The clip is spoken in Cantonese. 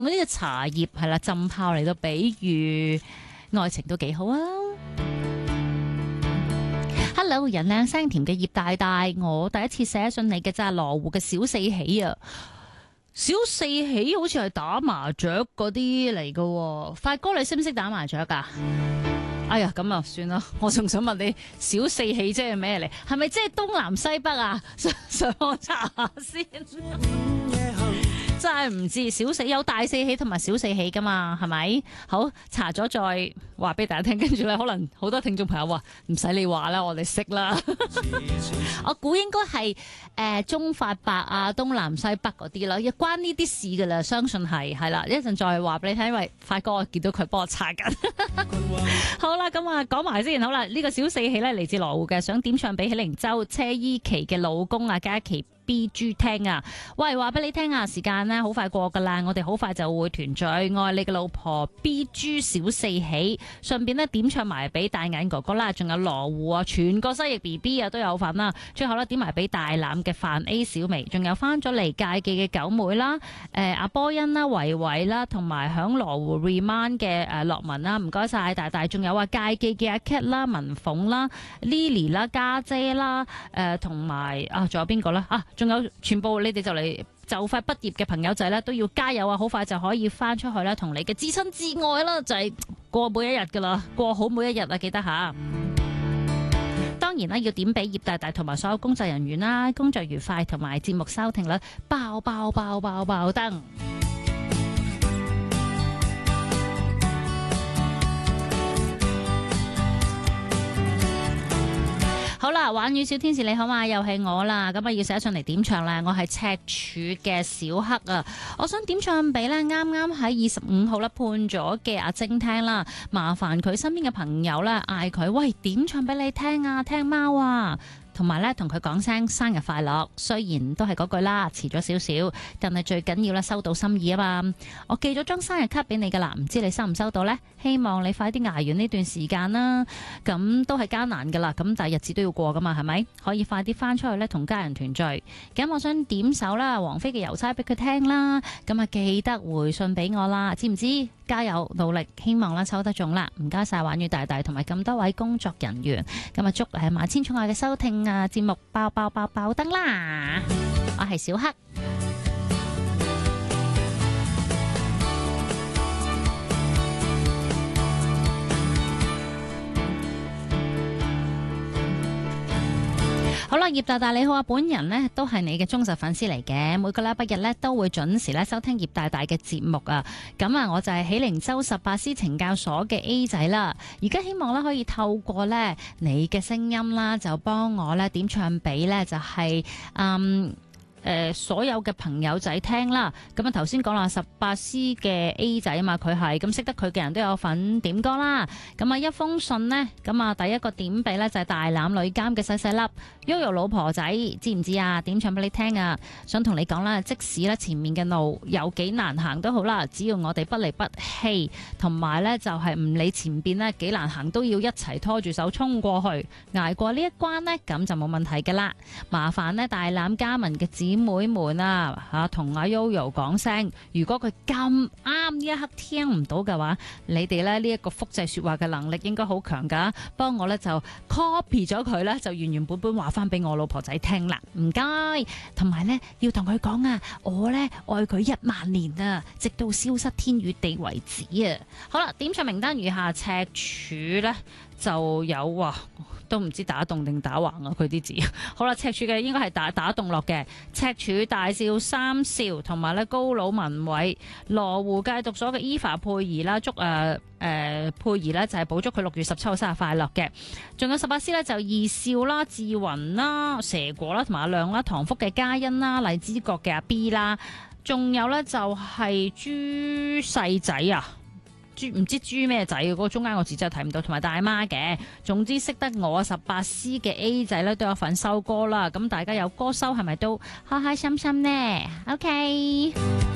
我呢個茶葉係啦，浸泡嚟到比喻愛情都幾好啊。Hello， 人靚聲甜嘅葉大大，我第一次寫信你嘅咋，羅湖嘅小四喜啊。小四喜好似係打麻雀嗰啲嚟㗎，發哥你識唔識打麻雀噶？哎呀，咁啊算啦，我仲想問你小四喜即係咩嚟？係咪即係東南西北啊？上網查下先。真係唔知小四有大四喜同埋小四喜噶嘛，係咪？好，查咗再話俾大家聽，跟住咧可能好多聽眾朋友話唔使你話啦，我哋識啦。我估應該係中法白啊，東南西北嗰啲啦，要關呢啲事噶啦，相信係啦。一陣再話俾你聽，因為發哥我見到佢幫我查緊。好啦，咁啊講埋先，好啦，呢個小四喜咧嚟自羅湖嘅，想點唱俾喜靈洲車依琪嘅老公啊嘉琪。B.G. 聽啊，喂，話俾你聽啊，時間呢好快過噶啦，我哋好快就會團聚，愛你嘅老婆 B.G. 小四喜，順便呢點唱埋俾大眼哥哥啦，仲有羅湖啊，全個西翼 B.B. 啊都有份啦，最後呢點埋俾大欖嘅范 A 小薇，仲有翻咗嚟界記嘅九妹啦，阿波恩啦、維維啦，同埋響羅湖 Remand 嘅樂文啦，唔該晒大大，仲有啊界記嘅阿 Cat 啦、文鳳啦、Lily 啦、家姐啦，同埋仲有邊個咧啊？仲有全部你哋就快畢業嘅朋友仔咧，都要加油啊！好快就可以翻出去啦，同你嘅至親至愛啦，就係過每一日噶啦，過好每一日啊！記得吓。當然啦，要點俾葉大大同埋所有工作人員啦，工作愉快同埋節目收聽率爆燈。好啦，玩語小天使你好嘛？又係我啦，咁啊要寫上嚟點唱啦。我係赤柱嘅小黑啊，我想點唱俾呢啱啱喺25號啦判咗嘅阿晶聽啦，麻煩佢身邊嘅朋友啦，嗌佢喂點唱俾你聽啊，聽貓啊！同埋咧，同佢講聲生日快樂。雖然都係嗰句啦，遲咗少少，但係最緊要咧收到心意啊嘛。我寄咗張生日卡俾你噶啦，唔知你收唔收到呢？希望你快啲捱完呢段時間啦。咁都係艱難噶啦，咁但係日子都要過噶嘛，係咪？可以快啲翻出去咧，同家人團聚。咁我想點首啦，王菲嘅郵差俾佢聽啦。咁啊記得回信俾我啦，知唔知？加油努力，希望啦抽得中啦。唔該晒玩語大大同埋咁多位工作人員。咁啊祝萬千寵愛嘅收聽啊，節目爆燈啦！我係小黑。好啦，葉大大你好啊，本人呢都係你嘅忠實粉絲嚟嘅，每個禮拜日呢都會準時咧收聽葉大大嘅節目啊。咁啊，我就係喜靈洲18C懲教所嘅 A 仔啦。而家希望咧可以透過咧你嘅聲音啦，就幫我咧點唱俾咧就係所有嘅朋友仔聽啦，咁啊頭先講啦18C嘅 A 仔啊嘛，佢係咁識得佢嘅人都有份點歌啦。咁啊一封信呢，咁啊第一個點俾呢就係大欖女監嘅細細粒 Yoyo 老婆仔，知唔知啊？點唱俾你聽啊！想同你講啦，即使咧前面嘅路有幾難行都好啦，只要我哋不離不棄，同埋呢就係唔理前邊呢幾難行，都要一齊拖住手衝過去，捱過呢一關呢，咁就冇問題噶啦。麻煩呢大欖家民嘅姊妹們啊，同阿 Yoyo 講聲，如果佢咁啱呢一刻聽唔到嘅話，你哋咧呢一個複製說話嘅能力應該好強噶，幫我呢就 copy 咗佢呢，就原原本本話翻俾我老婆仔聽啦，唔該。同埋呢，要同佢講啊，我呢愛佢10000年啊，直到消失天與地為止啊。好啦，點唱名單如下，赤柱呢就有啊。都唔知打動定打橫啊！佢啲字好啦，赤柱嘅應該係打動落嘅。赤柱大少三少同埋咧高佬文偉，羅湖戒毒所嘅 Eva 佩儀啦，祝佩儀呢就係補祝佢6月17號生日快樂嘅。仲有18C呢就二少啦、志雲啦、蛇果啦同埋阿亮啦、唐福嘅嘉欣啦、荔枝角嘅阿 B 啦，仲有呢就係豬細仔啊！唔知豬咩仔嗰個中間個字真係睇唔到，同埋大媽嘅。總之識得我18C嘅 A 仔咧都有份收歌啦，咁大家有歌收係咪都開開心心呢？OK。